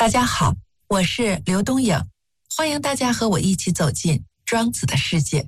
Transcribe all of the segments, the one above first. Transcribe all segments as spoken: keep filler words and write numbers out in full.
大家好，我是刘东颖，欢迎大家和我一起走进庄子的世界。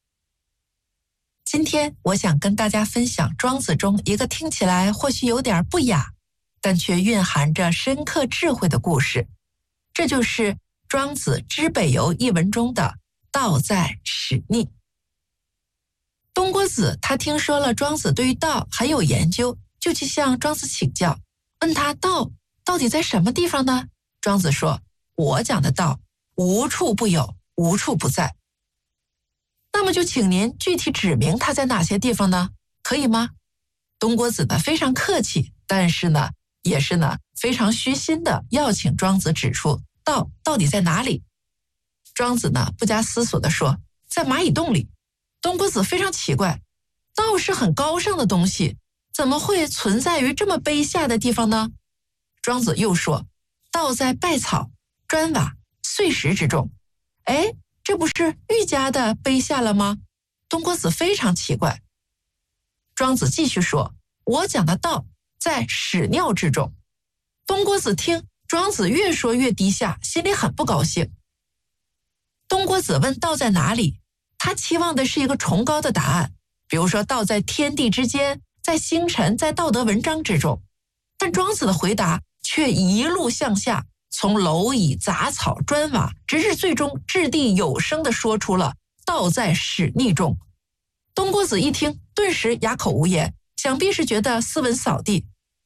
今天我想跟大家分享庄子中一个听起来或许有点不雅，但却蕴含着深刻智慧的故事。这就是庄子《知北游》一文中的道在始逆。东郭子他听说了庄子对于道很有研究，就去向庄子请教，问他道到底在什么地方呢？庄子说，我讲的道无处不有，无处不在。那么就请您具体指明它在哪些地方呢？可以吗？东郭子呢非常客气，但是呢也是呢非常虚心的要请庄子指出道到底在哪里。庄子呢不加思索地说，在蚂蚁洞里。东郭子非常奇怪，道是很高尚的东西，怎么会存在于这么卑下的地方呢？庄子又说，道在稗草、砖瓦、碎石之中。哎，这不是愈加的卑下了吗？东郭子非常奇怪。庄子继续说，我讲的道在屎尿之中。东郭子听庄子越说越低下，心里很不高兴。东郭子问道在哪里，他期望的是一个崇高的答案，比如说道在天地之间，在星辰，在道德文章之中。但庄子的回答却一路向下，从蝼蚁、杂草、砖瓦，直至最终掷地有声地说出了道在屎逆中。东郭子一听，顿时哑口无言，想必是觉得斯文扫地。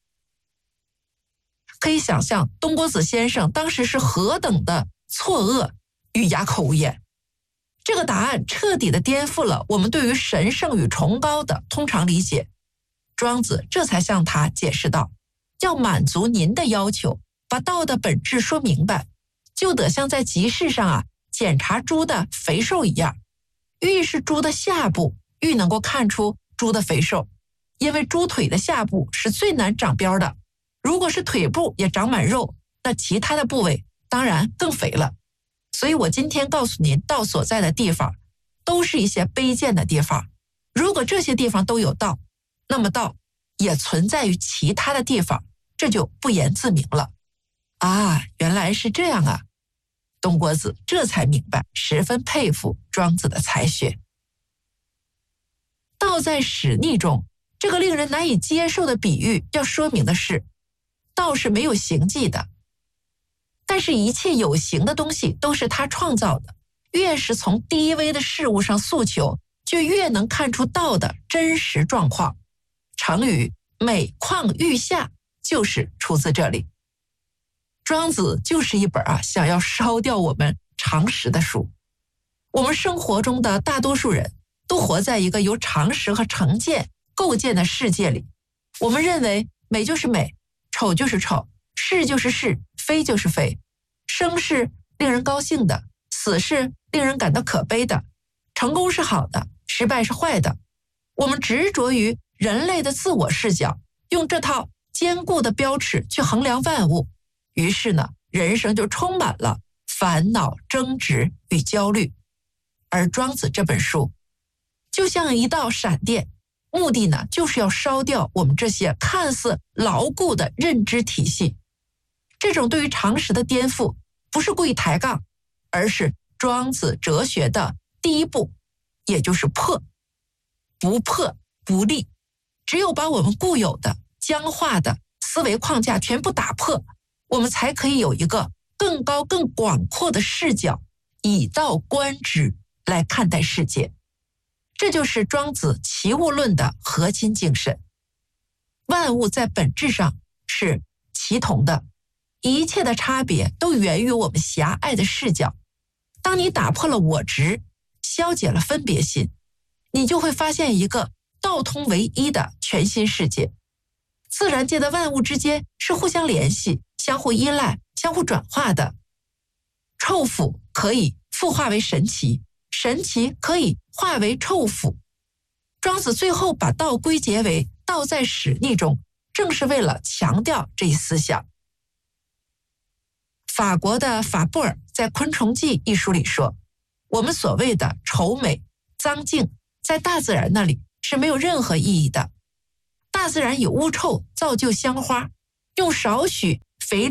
可以想象东郭子先生当时是何等的错愕与哑口无言。这个答案彻底地颠覆了我们对于神圣与崇高的通常理解。庄子这才向他解释道，要满足您的要求，把道的本质说明白，就得像在集市上啊检查猪的肥瘦一样，愈是猪的下部，愈能够看出猪的肥瘦，因为猪腿的下部是最难长膘的，如果是腿部也长满肉，那其他的部位当然更肥了。所以我今天告诉您，道所在的地方都是一些卑贱的地方，如果这些地方都有道，那么道也存在于其他的地方，这就不言自明了。啊，原来是这样啊！东郭子这才明白，十分佩服庄子的才学。道在屎逆中，这个令人难以接受的比喻，要说明的是，道是没有形迹的，但是一切有形的东西都是他创造的，越是从低微的事物上诉求，就越能看出道的真实状况。成语每况愈下就是出自这里。庄子就是一本啊想要烧掉我们常识的书。我们生活中的大多数人都活在一个由常识和成见构建的世界里。我们认为美就是美，丑就是丑，是就是是，非就是非，生是令人高兴的，死是令人感到可悲的，成功是好的，失败是坏的。我们执着于人类的自我视角，用这套坚固的标尺去衡量万物，于是呢，人生就充满了烦恼、争执与焦虑。而庄子这本书就像一道闪电，目的呢就是要烧掉我们这些看似牢固的认知体系。这种对于常识的颠覆，不是故意抬杠，而是庄子哲学的第一步，也就是破。不破不立，只有把我们固有的僵化的思维框架全部打破，我们才可以有一个更高更广阔的视角，以道观之来看待世界。这就是庄子齐物论的核心精神。万物在本质上是齐同的，一切的差别都源于我们狭隘的视角。当你打破了我执，消解了分别心，你就会发现一个道通为一的全新世界。自然界的万物之间是互相联系、相互依赖、相互转化的。臭腐可以复化为神奇，神奇可以化为臭腐。庄子最后把道归结为道在屎逆中，正是为了强调这一思想。法国的法布尔在《昆虫记》一书里说，我们所谓的丑美、脏净，在大自然那里是没有任何意义的。大自然以污臭造就香花，用少许肥料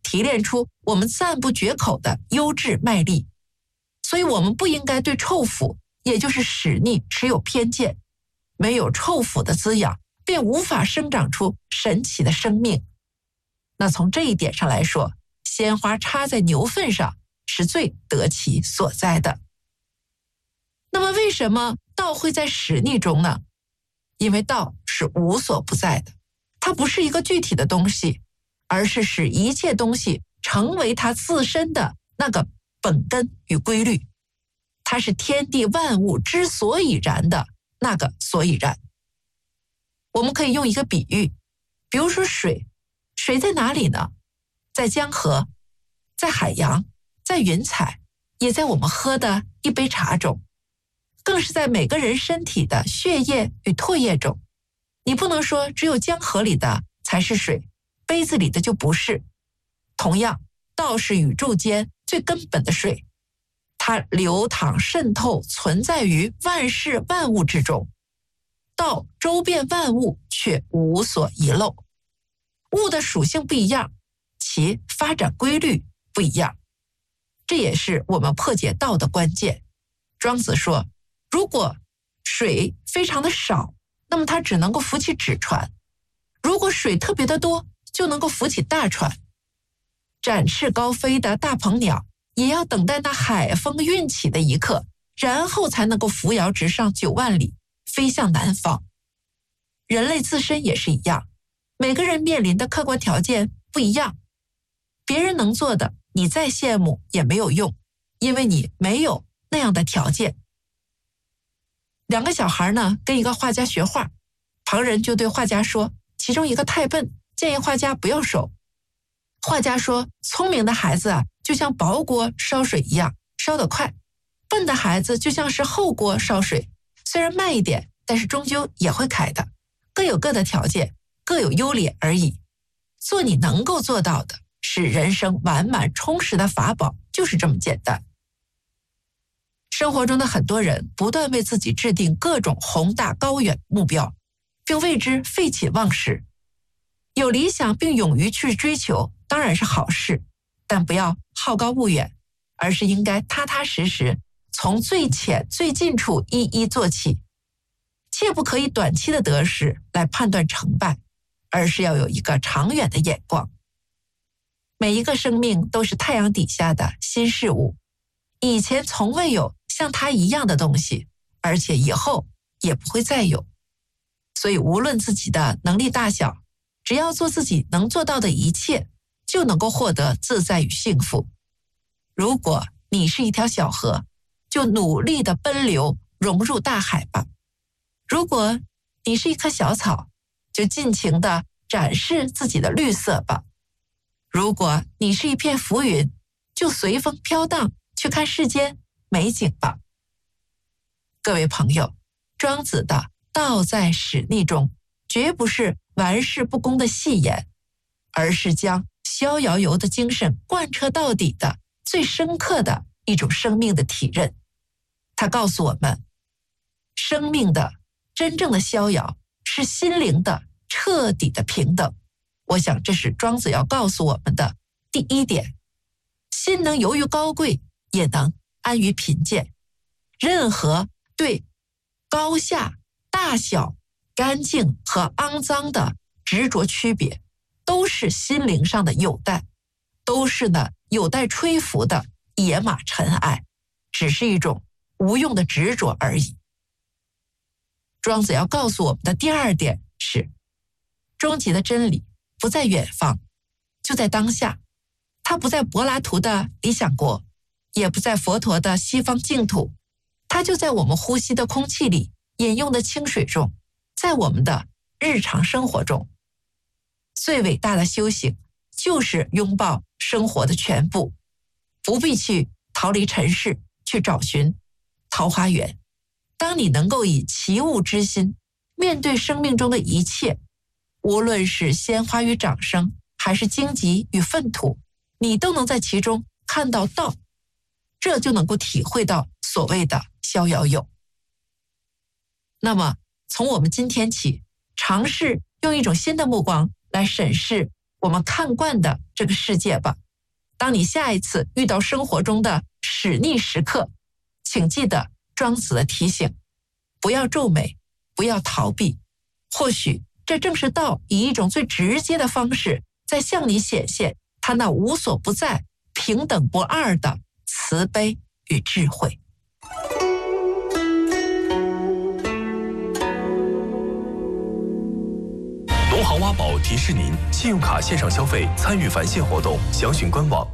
提炼出我们赞不绝口的优质麦粒。所以我们不应该对臭腐，也就是屎溺持有偏见。没有臭腐的滋养，便无法生长出神奇的生命。那从这一点上来说，鲜花插在牛粪上是最得其所在的。那么为什么道会在屎溺中呢？因为道是无所不在的，它不是一个具体的东西，而是使一切东西成为它自身的那个本根与规律。它是天地万物之所以然的那个所以然。我们可以用一个比喻，比如说水，水在哪里呢？在江河，在海洋，在云彩，也在我们喝的一杯茶中，更是在每个人身体的血液与唾液中。你不能说只有江河里的才是水，杯子里的就不是。同样，道是宇宙间最根本的水，它流淌渗透存在于万事万物之中，道周遍万物却无所遗漏。物的属性不一样，其发展规律不一样，这也是我们破解道的关键。庄子说，如果水非常的少，那么它只能够浮起纸船；如果水特别的多，就能够浮起大船。展翅高飞的大鹏鸟也要等待那海风运起的一刻，然后才能够扶摇直上九万里，飞向南方。人类自身也是一样，每个人面临的客观条件不一样，别人能做的，你再羡慕也没有用，因为你没有那样的条件。两个小孩呢，跟一个画家学画，旁人就对画家说，其中一个太笨，建议画家不要收。画家说，聪明的孩子啊，就像薄锅烧水一样，烧得快；笨的孩子就像是厚锅烧水，虽然慢一点，但是终究也会开的。各有各的条件，各有优劣而已。做你能够做到的，使人生完满充实的法宝，就是这么简单。生活中的很多人不断为自己制定各种宏大高远目标，并为之废寝忘食。有理想并勇于去追求，当然是好事，但不要好高骛远，而是应该踏踏实实，从最浅最近处一一做起。切不可以短期的得失来判断成败，而是要有一个长远的眼光。每一个生命都是太阳底下的新事物，以前从未有像它一样的东西，而且以后也不会再有。所以无论自己的能力大小，只要做自己能做到的一切，就能够获得自在与幸福。如果你是一条小河，就努力的奔流融入大海吧；如果你是一棵小草，就尽情的展示自己的绿色吧；如果你是一片浮云，就随风飘荡，去看世间美景吧。各位朋友，庄子的道在屎溺中，绝不是玩世不恭的戏言，而是将逍遥游的精神贯彻到底的最深刻的一种生命的体认。他告诉我们，生命的真正的逍遥是心灵的彻底的平等。我想这是庄子要告诉我们的第一点。心能游于高贵，也能安于贫贱。任何对高下、大小、干净和肮脏的执着区别，都是心灵上的有待，都是呢有待吹拂的野马尘埃，只是一种无用的执着而已。庄子要告诉我们的第二点是，终极的真理不在远方，就在当下。它不在柏拉图的理想国，也不在佛陀的西方净土，它就在我们呼吸的空气里，饮用的清水中，在我们的日常生活中。最伟大的修行就是拥抱生活的全部，不必去逃离尘世，去找寻桃花源。当你能够以齐物之心面对生命中的一切，无论是鲜花与掌声，还是荆棘与粪土，你都能在其中看到道，这就能够体会到所谓的逍遥游。那么从我们今天起，尝试用一种新的目光来审视我们看惯的这个世界吧。当你下一次遇到生活中的使逆时刻，请记得庄子的提醒，不要皱眉，不要逃避。或许这正是道以一种最直接的方式，在向你显现他那无所不在、平等不二的慈悲与智慧。 农行挖宝提示您：信用卡线上消费参与返现活动，详询官网。